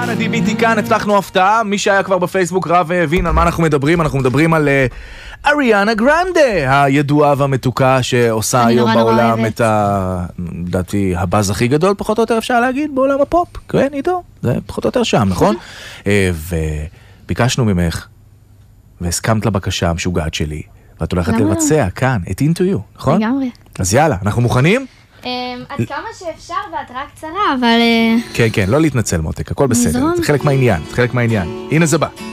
כאן, עדי ביטי כאן, הצלחנו הפתעה. מי שהיה כבר בפייסבוק רב והבין על מה אנחנו מדברים. אנחנו מדברים על אריאנה גרנדה, הידועה והמתוקה שעושה היום בעולם את לדעתי הבאז הכי גדול, פחות או יותר אפשר להגיד, בעולם הפופ. כן, עידו, זה פחות או יותר שם, נכון? וביקשנו ממך, והסכמת לבקשה המשוגעת שלי, ואת הולכת לבצע כאן את Into You, נכון? לגמרי. אז יאללה, אנחנו מוכנים? עד כמה שאפשר בהתראה קצרה, אבל... כן, כן, לא להתנצל מותק, הכל בסדר, זה חלק מהעניין, הנה זה בא.